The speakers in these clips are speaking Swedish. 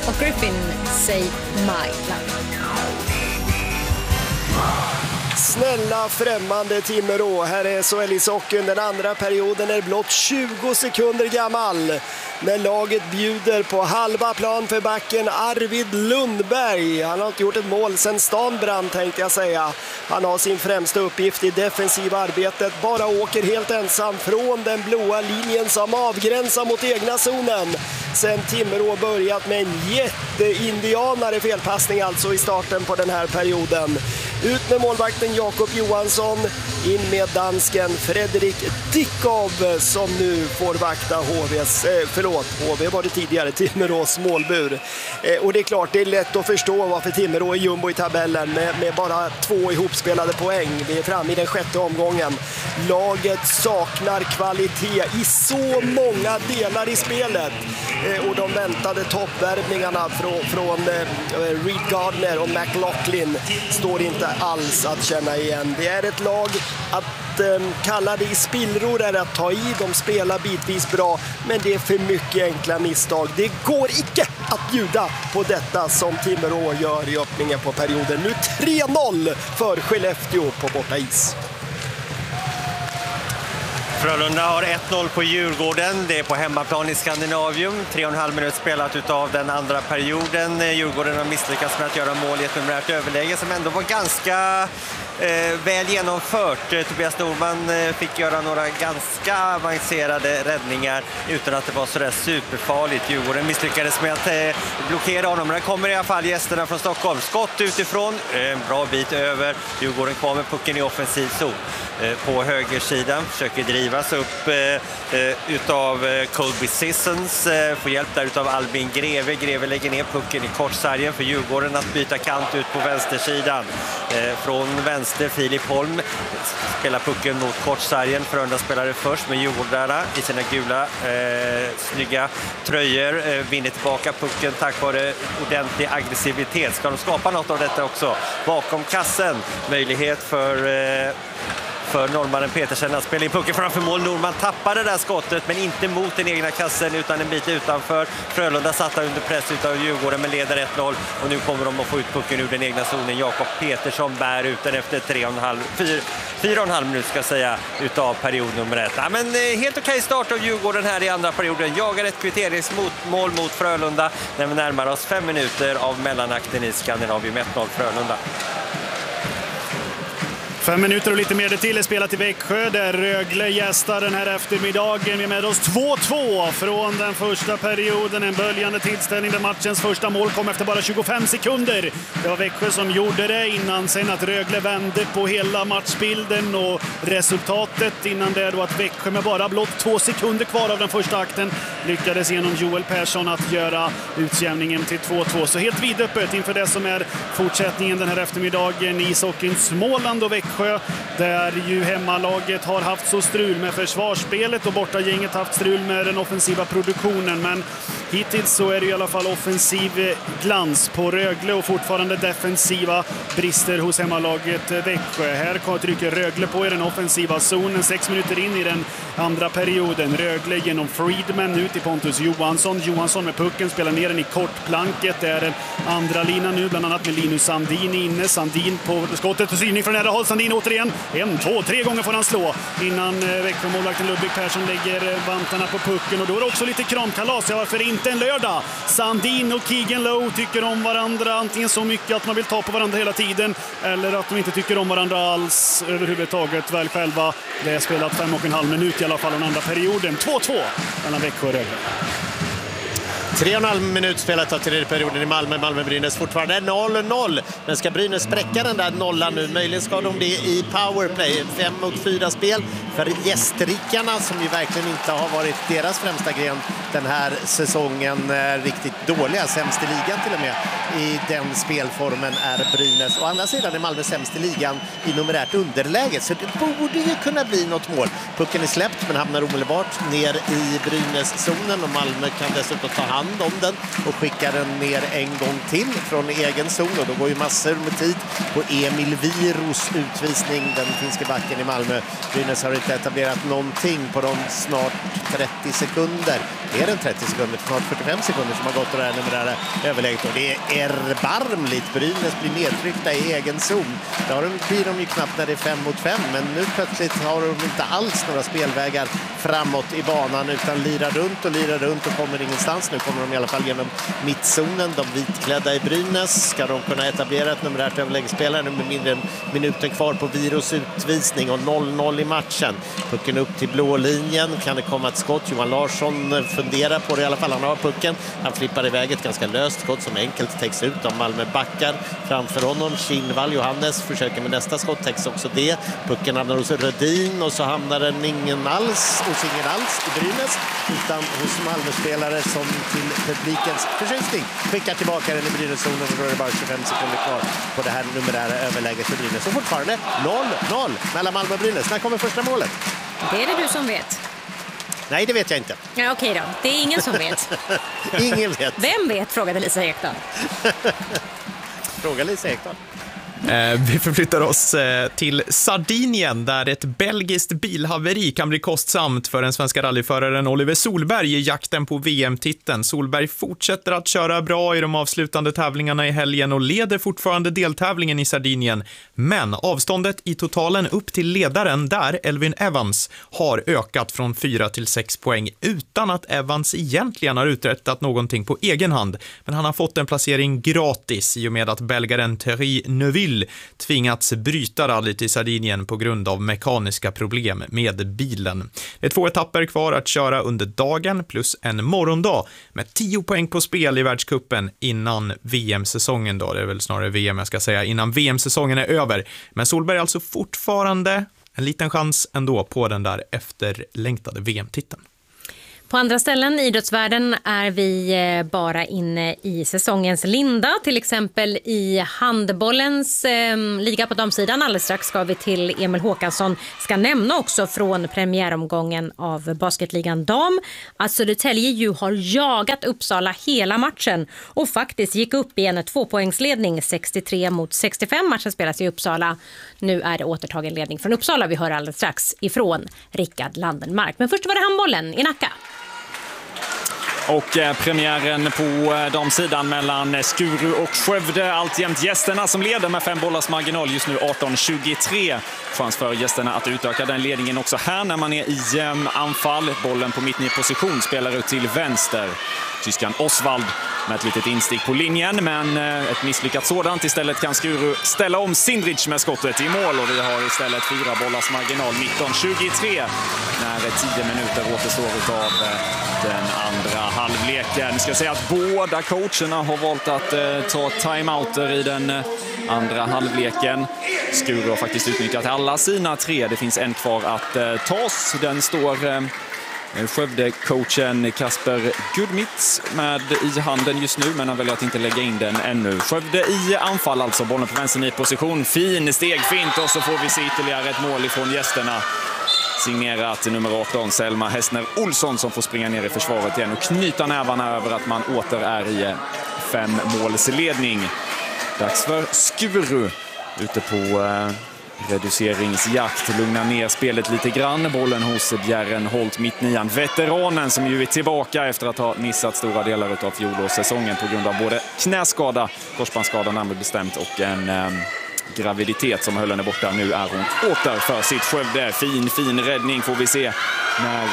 och Griffin Save My Love. Snälla främmande Timrå, här är SHL-ishockeyn. Den andra perioden är blott 20 sekunder gammal. När laget bjuder på halva plan för backen Arvid Lundberg. Han har inte gjort ett mål sedan stan brann, tänkte jag säga. Han har sin främsta uppgift i defensiva arbetet. Bara åker helt ensam från den blåa linjen som avgränsar mot egna zonen. Sen Timrå börjat med en jätteindianare felpassning alltså i starten på den här perioden. Ut med målvakten Jakob Johansson, in med dansken Fredrik Dickov som nu får vakta HV var det tidigare, Timrås målbur. Och det är klart, det är lätt att förstå varför Timrå är jumbo i tabellen med bara 2 ihopspelade poäng. Vi är framme i den 6:e omgången. Laget saknar kvalitet i så många delar i spelet. Och de väntade toppvärvningarna från Reed Gardner och McLaughlin står inte alls att känna igen. Det är ett lag att kalla det i spillror är att ta i. De spelar bitvis bra, men det är för mycket enkla misstag. Det går icke att bjuda på detta som Timrå gör i öppningen på perioden. Nu 3-0 för Skellefteå på borta is. Frölunda har 1-0 på Djurgården. Det är på hemmaplan i Skandinavium. 3,5 minuter spelat utav den andra perioden. Djurgården har misslyckats med att göra mål i ett numerärt överläge som ändå var ganska väl genomfört. Tobias Norman fick göra några ganska avancerade räddningar utan att det var så där superfarligt. Djurgården misslyckades med att blockera honom. Men det kommer i alla fall gästerna från Stockholm. Skott utifrån, en bra bit över. Djurgården kommer med pucken i offensiv zon. På högersidan försöker drivas upp utav Colby Sissons, får hjälp där utav Albin Greve. Greve lägger ner pucken i kortsargen för Djurgården att byta kant ut på vänstersidan. Från vänster Filip Holm spelar pucken mot kortsargen. Frölunda spelare först med Djurgårdarna i sina gula snygga tröjor. Vinner tillbaka pucken tack vare ordentlig aggressivitet. Ska de skapa något av detta också? Bakom kassen möjlighet för norrmannen Petersen att spela in pucken framför mål. Norman tappade det där skottet men inte mot den egna kassen utan en bit utanför. Frölunda satta under press utav Djurgården men leder 1-0 och nu kommer de att få ut pucken ur den egna zonen. Jakob Petersson bär ut den efter 4,5 minuter ska jag säga utav period nummer 1. Ja, men helt okej start av Djurgården här i andra perioden. Jagar ett kvitteringsmål mot Frölunda när vi närmar oss 5 minuter av mellanakten i Skandinavium. 1-0 Frölunda. 5 minuter och lite mer det till är spelat i Växjö där Rögle gästar den här eftermiddagen. Vi är med oss 2-2 från den första perioden. En böljande tillställning där matchens första mål kom efter bara 25 sekunder. Det var Växjö som gjorde det innan sen att Rögle vände på hela matchbilden och resultatet innan det då att Växjö med bara blott 2 sekunder kvar av den första akten lyckades genom Joel Persson att göra utjämningen till 2-2. Så helt vidöppet inför det som är fortsättningen den här eftermiddagen i ishockeyn Småland och Växjö. Där ju hemmalaget har haft så strul med försvarsspelet och bortagänget haft strul med den offensiva produktionen. Men hittills så är det i alla fall offensiv glans på Rögle och fortfarande defensiva brister hos hemmalaget Växjö. Här trycker Rögle på i den offensiva zonen 6 minuter in i den andra perioden. Rögle genom Friedman ut i Pontus Johansson. Johansson med pucken spelar ner den i kortplanket. Det är den andra linan nu bland annat med Linus Sandin inne. Sandin på skottet och syning från nära håll. Sandin återigen. 1, 2, 3 gånger får han slå innan Växjö-målvakten Ludvig Persson lägger vantarna på pucken. Och då är det också lite kramkalas. Ja, varför inte en lördag? Sandin och Keegan Lowe tycker om varandra antingen så mycket att man vill ta på varandra hela tiden eller att de inte tycker om varandra alls överhuvudtaget väl själva. Det är spelat 5,5 minuter i alla fall den andra perioden. 2-2 mellan Växjö och Rögle. 3,5 minuter spelat av tredje perioden i Malmö. Malmö-Brynäs fortfarande 0-0. Men ska Brynäs spräcka den där nollan nu? Möjligen ska de det i powerplay. 5-4 spel för gästrikarna som ju verkligen inte har varit deras främsta gren den här säsongen. Riktigt dåliga, sämst i ligan till och med. I den spelformen är Brynäs. Å andra sidan är Malmö sämst i ligan i numerärt underläge. Så det borde ju kunna bli något mål. Pucken är släppt men hamnar omedelbart ner i Brynäs-zonen. Och Malmö kan dessutom ta hand om den och skickar den ner en gång till från egen zon. Och då går ju massor med tid på Emil Viros utvisning. Den finska backen i Malmö. Brynäs har ett inte etablerat någonting på de snart 30 sekunder. Mer än 30 sekunder, snart 45 sekunder som har gått det här numerära överläget. Och det är erbarmligt. Brynäs blir nedtryckta i egen zon. Där blir de ju knappt när det är 5 mot 5, men nu plötsligt har de inte alls några spelvägar framåt i banan utan lirar runt och kommer ingenstans. Nu kommer de i alla fall genom mittzonen. De vitklädda i Brynäs. Ska de kunna etablera ett numerärt överläggsspelare nu med mindre än minuten kvar på Viros utvisning och 0-0 i matchen. Pucken upp till blå linjen. Kan det komma ett skott? Johan Larsson funderar på det i alla fall. Han har pucken. Han flippar iväg ett ganska löst skott som enkelt täcks ut av Malmö backar. Framför honom Kinnvall, Johannes försöker med nästa skott, täcks också det. Pucken hamnar hos Rödin och så hamnar den ingen alls i Brynäs utan hos Malmö-spelare som till publikens förtjusning skickar tillbaka den i Brynäs-zonen och då är det bara 25 sekunder kvar på det här numerära överläget för Brynäs. Och fortfarande 0-0 mellan Malmö och Brynäs. När kommer första målet? Det är det du som vet. Nej, det vet jag inte. Ja, okej då. Det är ingen som vet. Ingen vet. Vem vet, frågade Lisa Ekdahl. Fråga Lisa Ekdahl. Vi förflyttar oss till Sardinien där ett belgiskt bilhaveri kan bli kostsamt för den svenska rallyföraren Oliver Solberg i jakten på VM-titeln. Solberg fortsätter att köra bra i de avslutande tävlingarna i helgen och leder fortfarande deltävlingen i Sardinien. Men avståndet i totalen upp till ledaren där, Elfyn Evans, har ökat från 4 till 6 poäng utan att Evans egentligen har uträttat någonting på egen hand. Men han har fått en placering gratis i och med att belgaren Thierry Neuville tvingats bryta rallyt i Sardinien på grund av mekaniska problem med bilen. Det är 2 etapper kvar att köra under dagen plus en morgondag med 10 poäng på spel i världscupen innan VM-säsongen då. Det är väl snarare VM jag ska säga, innan VM-säsongen är över. Men Solberg alltså fortfarande en liten chans ändå på den där efterlängtade VM-titeln. På andra ställen i idrottsvärlden är vi bara inne i säsongens linda. Till exempel i handbollens liga på damsidan. Alldeles strax ska vi till Emil Håkansson. Ska nämna också från premiäromgången av basketligan dam att Södertälje ju har jagat Uppsala hela matchen och faktiskt gick upp i en 2-poängsledning 63 mot 65. Matchen spelas i Uppsala. Nu är det återtagen ledning från Uppsala. Vi hör alldeles strax ifrån Rickard Landenmark. Men först var det handbollen i Nacka. Och premiären på damsidan mellan Skuru och Skövde. Alltjämt gästerna som leder med 5 bollars marginal just nu 18-23. Chans för gästerna att utöka den ledningen också här när man är i anfall. Bollen på mitt i position spelar ut till vänster. Tyskan Osvald med ett litet instick på linjen, men ett misslyckat sådant. Istället kan Skuru ställa om Sindrich med skottet i mål och vi har istället 4 bollars marginal 19-23 när 10 minuter återstår av den andra halvleken. Jag ska säga att båda coacherna har valt att ta timeouter i den andra halvleken. Skuru har faktiskt utnyttjat alla sina 3. Det finns en kvar att tas. Den står Skövde-coachen Kasper Gudmitz med i handen just nu, men han väljer att inte lägga in den ännu. Skövde i anfall alltså, bollen på vänster i position. Fin stegfint och så får vi se ytterligare ett mål ifrån gästerna. Signerat nummer 18 Selma Hästner Olsson som får springa ner i försvaret igen och knyta nävarna över att man åter är i 5-målsledning. Dags för Skuru ute på reduceringsjakt, lugna ner spelet lite grann. Bollen hos Bjärren Holt mittnian, veteranen som ju är tillbaka efter att ha missat stora delar av fjolårssäsongen på grund av både knäskada, korsbandsskada närmare bestämt och en graviditet som höll henne borta. Nu är hon åter för sitt Skövde. Fin räddning får vi se när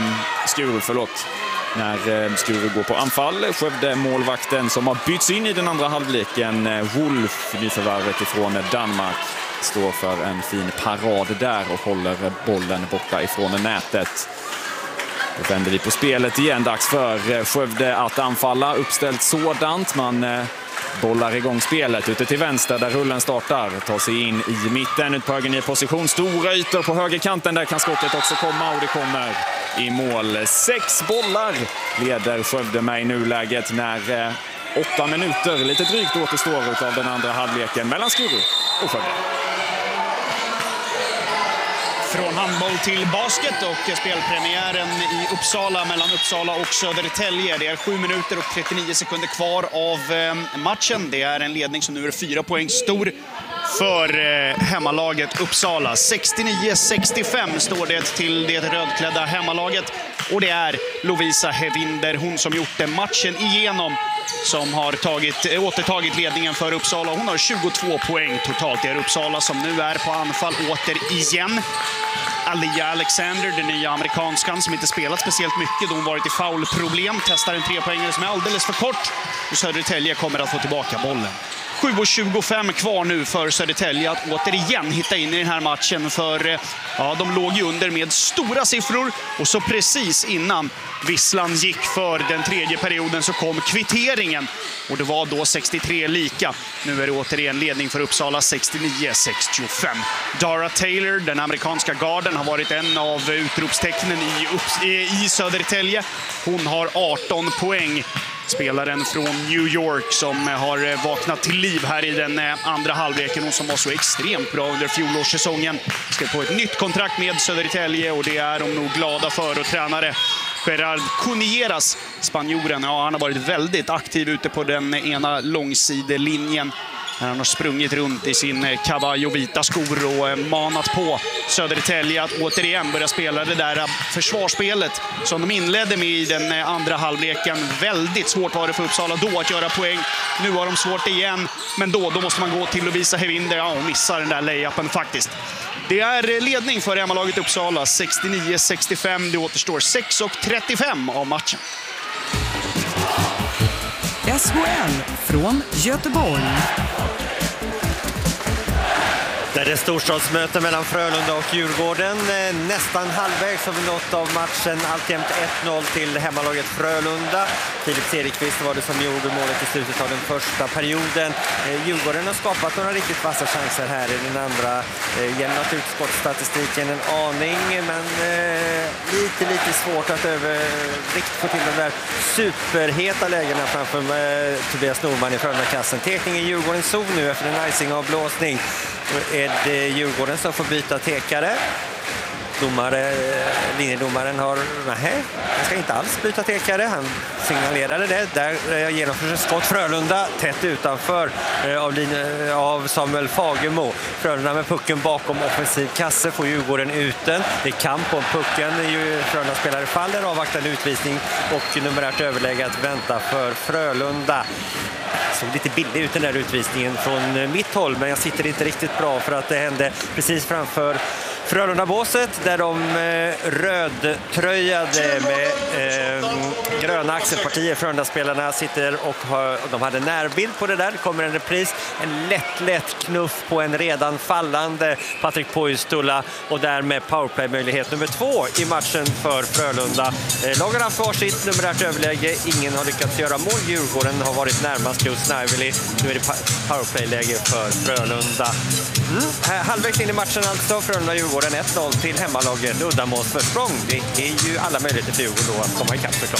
Skuru går på anfall. Skövde målvakten som har bytts in i den andra halvleken, Wolf, nyförvärvet ifrån Danmark, står för en fin parad där och håller bollen borta ifrån nätet. Då vänder vi på spelet igen. Dags för Skövde att anfalla. Uppställt sådant. Man bollar igång spelet ute till vänster där rullen startar. Tar sig in i mitten, ut på höger i position. Stora ytor på högerkanten. Där kan skottet också komma och det kommer i mål. 6 bollar leder Skövde med i nuläget när 8 minuter lite drygt återstår av den andra halvleken mellan Skuru och Skövde. Från handboll till basket och spelpremiären i Uppsala mellan Uppsala och Södertälje. Det är 7 minuter och 39 sekunder kvar av matchen. Det är en ledning som nu är 4 poäng stor för hemmalaget Uppsala. 69-65 står det till det rödklädda hemmalaget. Och det är Lovisa Hevinder, hon som gjort matchen igenom, som har återtagit ledningen för Uppsala. Hon har 22 poäng totalt. Det är Uppsala som nu är på anfall återigen. Alia Alexander, den nya amerikanskan som inte spelat speciellt mycket. Hon varit i foulproblem. Testar en 3-poängare som är alldeles för kort. Och Södertälje kommer att få tillbaka bollen. 7:25 kvar nu för Södertälje att återigen hitta in i den här matchen. För de låg ju under med stora siffror. Och så precis innan visslan gick för den tredje perioden så kom kvitteringen. Och det var då 63 lika. Nu är det återigen ledning för Uppsala, 69-65. Dara Taylor, den amerikanska garden, har varit en av utropstecknen i Södertälje. Hon har 18 poäng. Spelaren från New York som har vaknat till liv här i den andra halvleken och som var så extremt bra under fjolårssäsongen. Ska på ett nytt kontrakt med Södertälje och det är de nog glada för. Och tränare Gerard Cunilleras, spanjoren, han har varit väldigt aktiv ute på den ena långsidelinjen. Han har sprungit runt i sin Caballo vita skor och manat på Södertälje att återigen börja spela det där försvarsspelet som de inledde med i den andra halvleken. Väldigt svårt var det för Uppsala då att göra poäng. Nu har de svårt igen, men då måste man gå till Lovisa Hevinder och missar den där layupen faktiskt. Det är ledning för hemmalaget Uppsala, 69-65. Det återstår 6:35 av matchen. SHL från Göteborg. Där är storstadsmöte mellan Frölunda och Djurgården. Nästan halvvägs har vi nått av matchen. Alltjämt 1-0 till hemmalaget Frölunda. Filip Cederqvist var det som gjorde målet i slutet av den första perioden. Djurgården har skapat några riktigt vassa chanser här i den andra. Jämnat ut skottstatistiken en aning, men lite svårt att övervikt få till de där superheta lägena framför Tobias Norman i Frölunda-kassen. Tekning i Djurgårdens zon nu efter en icing-avblåsning. Är det Djurgården som får byta tekare. Linjedomaren har, han ska inte alls byta tekare. Han signalerade det. Där genomförs skott Frölunda tätt utanför av Samuel Fagemo. Frölunda med pucken bakom offensiv kasse får Djurgården uten. Det är kamp om pucken. Frölunda spelare faller, avvaktar utvisning och numerärt överläge att vänta för Frölunda. Såg lite billig ut den där utvisningen från mitt håll, men jag sitter inte riktigt bra för att det hände precis framför Frölunda-båset där de rödtröjade med gröna axelpartier. Frölunda-spelarna sitter och de hade närbild på det där. Det kommer en repris, en lätt knuff på en redan fallande Patrik Poistola och därmed powerplay-möjlighet nummer 2 i matchen för Frölunda. Lagen har för sitt numerärt överläge. Ingen har lyckats göra mål. Djurgården har varit närmast just Snarveli. Nu är det powerplay-läge för Frölunda. Halvvägs in i matchen alltså. Frölunda-Djurgården 1-0 till hemmalaget. Uddamålsförsprång. Det är ju alla möjligheter för Djurgården då att komma ikapp förstås.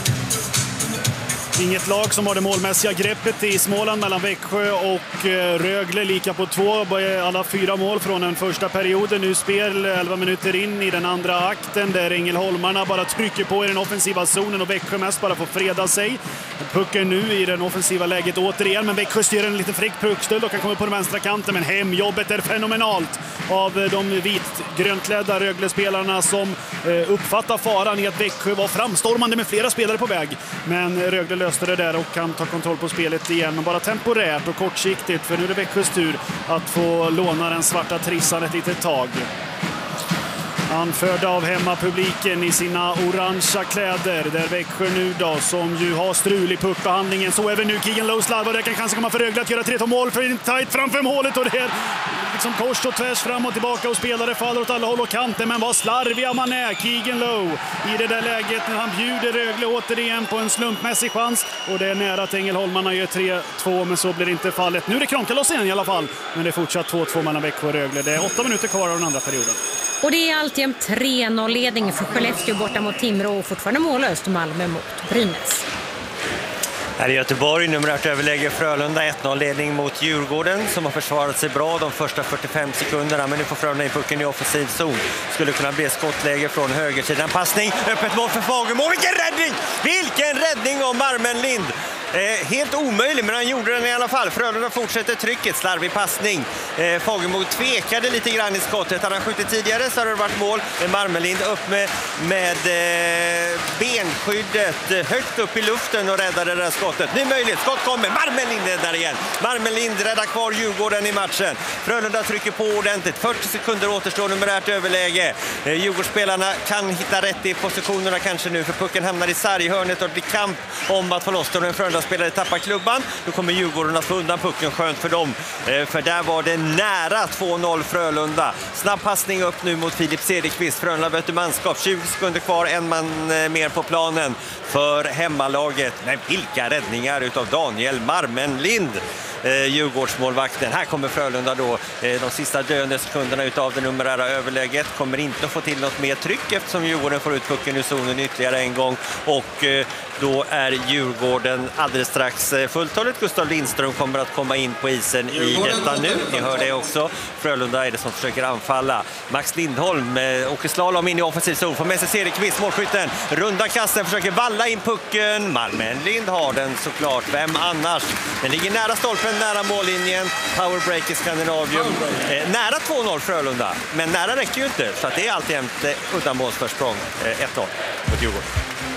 Inget lag som har det målmässiga greppet i Småland mellan Växjö och Rögle. Lika på 2. Alla 4 mål från den första perioden. Nu spel 11 minuter in i den andra akten där Ängelholmarna bara trycker på i den offensiva zonen och Växjö mest bara får freda sig. Pucken nu i den offensiva läget återigen, men Växjö styr en liten fräck puckstöld och kan komma på den vänstra kanten, men hemjobbet är fenomenalt av de vitgrönklädda Rögle-spelarna som uppfattar faran i att Växjö var framstormande med flera spelare på väg. Men Rögle löste det där och kan ta kontroll på spelet igen, bara temporärt och kortsiktigt, för nu är det Växjös tur att få låna den svarta trissan ett litet tag. Anförda av hemmapubliken i sina orangea kläder, där Växjö nu då, som ju har strul i puckbehandlingen, så även nu Keegan Lowe slarvar, det kan chansen komma för Rögle att göra 3-2 mål för en tajt framför målet, och det är liksom kors och tvärs fram och tillbaka och spelare faller åt alla håll och kanter, men vad slarviga man är, Keegan Lowe, i det där läget när han bjuder Rögle återigen på en slumpmässig chans, och det är nära att Ängelholmarna gör 3-2, men så blir inte fallet. Nu är det Kronkalos igen i alla fall, men det är fortsatt 2-2 mellan Växjö och Rögle. Det är 8 minuter kvar av den andra perioden. Och det är alltjämt 3-0-ledning för Skellefteå borta mot Timrå och fortfarande målöst Malmö mot Brynäs. Här i Göteborg, numerärt överläge Frölunda, 1-0-ledning mot Djurgården som har försvarat sig bra de första 45 sekunderna, men nu får Frölunda i pucken i offensiv zon. Skulle kunna bli skottläge från högersidan. Passning, öppet mål för Fagemo. Vilken räddning! Vilken räddning av Marmen Lind! Helt omöjlig, men han gjorde den i alla fall. Frölunda fortsätter trycket, slarvig passning. Fagemo tvekade lite grann i skottet. Hade han skjutit tidigare så hade det varit mål. Marmelind upp med benskyddet högt upp i luften och räddade det där skottet. Ny möjlighet, skott kommer. Marmelind räddar igen. Marmelind räddar kvar Djurgården i matchen. Frölunda trycker på ordentligt. 40 sekunder återstår, numerärt överläge. Djurgårdsspelarna kan hitta rätt i positionerna kanske nu, för pucken hamnar i sarghörnet och det blir kamp om att få loss den. En Frölunda-spelare tappar klubban. Då kommer Djurgården att få undan pucken, skönt för dem. För där var det nära 2-0 Frölunda. Snabb passning upp nu mot Filip Cederqvist. Frölunda byter manskap. 20 sekunder kvar, en man mer på planen för hemmalaget. Men vilka räddningar utav Daniel Marmelind, Djurgårdsmålvakten. Här kommer Frölunda då de sista döende sekunderna utav det numerära överläget. Kommer inte att få till något mer tryck eftersom Djurgården får ut pucken ur zonen ytterligare en gång. Och då är Djurgården alldeles strax fulltaligt. Gustav Lindström kommer att komma in på isen i detta nu. Ni hör det också. Frölunda är det som försöker anfalla. Max Lindholm åker slalom in i offensiv zon. Får med sig Cederqvist, målskytten. Runda kassen, försöker valla in pucken. Marmelind har den såklart. Vem annars? Den ligger nära stolpen, nära mållinjen. Powerbreak i Skandinavium. Nära 2-0 Frölunda. Men nära räcker ju inte. Så att det är alltid ett uddamålsförsprång. 1-0 mot Djurgården.